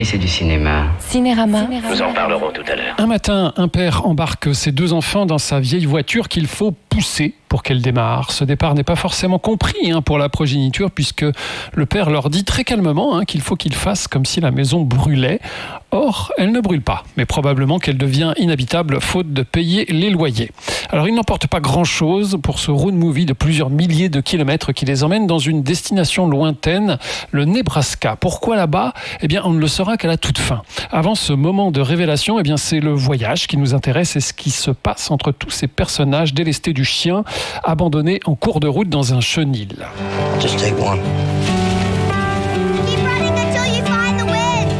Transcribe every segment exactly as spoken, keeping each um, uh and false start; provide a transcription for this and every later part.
Et c'est du cinéma. Cinérama. Nous en parlerons tout à l'heure. Un matin, un père embarque ses deux enfants dans sa vieille voiture qu'il faut pousser pour qu'elle démarre. Ce départ n'est pas forcément compris hein, pour la progéniture puisque le père leur dit très calmement hein, qu'il faut qu'ils fassent comme si la maison brûlait. Or, elle ne brûle pas, mais probablement qu'elle devient inhabitable faute de payer les loyers. Alors, ils n'emportent pas grand-chose pour ce road movie de plusieurs milliers de kilomètres qui les emmène dans une destination lointaine, le Nebraska. Pourquoi là-bas ? Eh bien, on ne le saura qu'à la toute fin. Avant ce moment de révélation, eh bien, c'est le voyage qui nous intéresse et ce qui se passe entre tous ces personnages délestés du chien, abandonnés en cours de route dans un chenil. Just take one. Keep running until you find the wind.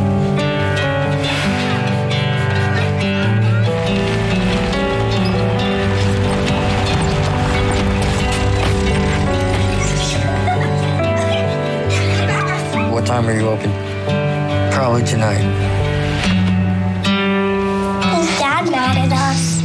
What time are you open? Probably tonight. Is Dad mad at us?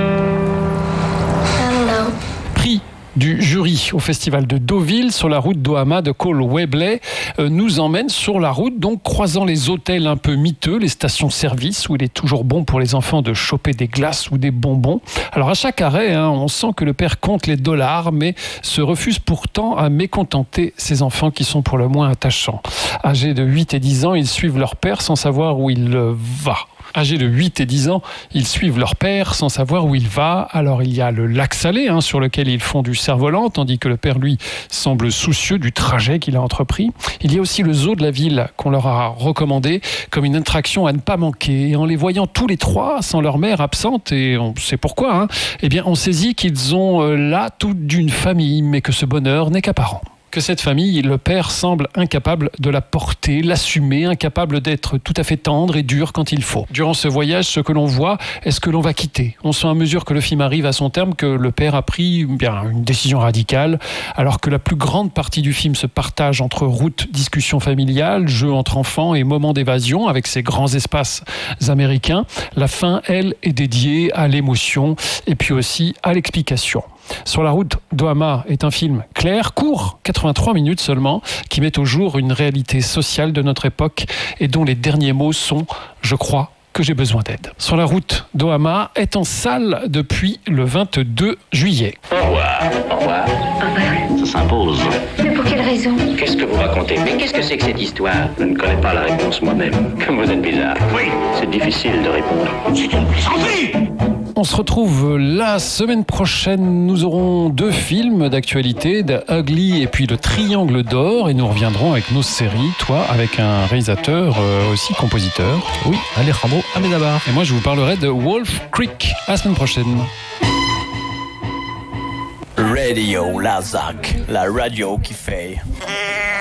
I don't know. Prix du jury au festival de Deauville sur la route d'Ohama de Cole Webley euh, nous emmène sur la route, donc croisant les hôtels un peu miteux, les stations-service où il est toujours bon pour les enfants de choper des glaces ou des bonbons. Alors à chaque arrêt, hein, on sent que le père compte les dollars, mais se refuse pourtant à mécontenter ses enfants qui sont pour le moins attachants. Âgés de huit et dix ans, ils suivent leur père sans savoir où il va. Âgés de huit et dix ans, ils suivent leur père sans savoir où il va. Alors il y a le lac Salé hein, sur lequel ils font du cerf-volant, tandis que le père, lui, semble soucieux du trajet qu'il a entrepris. Il y a aussi le zoo de la ville qu'on leur a recommandé comme une attraction à ne pas manquer. Et en les voyant tous les trois, sans leur mère absente, et on sait pourquoi, hein, eh bien on saisit qu'ils ont euh, là tout d'une famille, mais que ce bonheur n'est qu'apparent. Que cette famille, le père semble incapable de la porter, l'assumer, incapable d'être tout à fait tendre et dur quand il faut. Durant ce voyage, ce que l'on voit est ce que l'on va quitter. On sent à mesure que le film arrive à son terme que le père a pris bien, une décision radicale, alors que la plus grande partie du film se partage entre route, discussion familiale, jeu entre enfants et moments d'évasion avec ces grands espaces américains. La fin, elle, est dédiée à l'émotion et puis aussi à l'explication. Sur la route d'Ohama est un film clair, court, quatre-vingt-trois minutes seulement, qui met au jour une réalité sociale de notre époque et dont les derniers mots sont « Je crois que j'ai besoin d'aide ». Sur la route d'Ohama est en salle depuis le vingt-deux juillet. Au revoir. Au revoir. Ça s'impose. Mais pour quelle raison ? Qu'est-ce que vous racontez? Mais qu'est-ce que c'est que cette histoire? Je ne connais pas la réponse moi-même. Comme vous êtes bizarre. Oui, c'est difficile de répondre. C'est une plaisanterie! On se retrouve la semaine prochaine. Nous aurons deux films d'actualité, The Ugly et puis Le Triangle d'Or. Et nous reviendrons avec nos séries, toi avec un réalisateur euh, aussi compositeur. Oui, Alejandro Amenabar. Et moi je vous parlerai de Wolf Creek. À la semaine prochaine. Radio Lazac, la radio qui fait.